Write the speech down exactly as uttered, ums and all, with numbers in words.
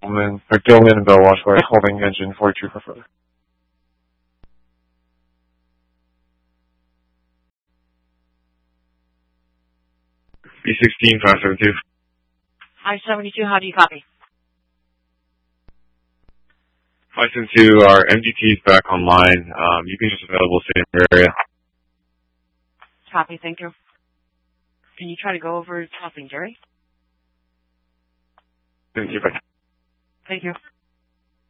Gilman, or Gilman and Bell Washboard holding engine forty-two for further. B sixteen, five seventy-two. five seventy-two, how do you copy? five seventy-two, our M D T is back online. Um, you can just available same area. Copy, thank you. Can you try to go over something, Jerry? Thank you. Bye. Thank you.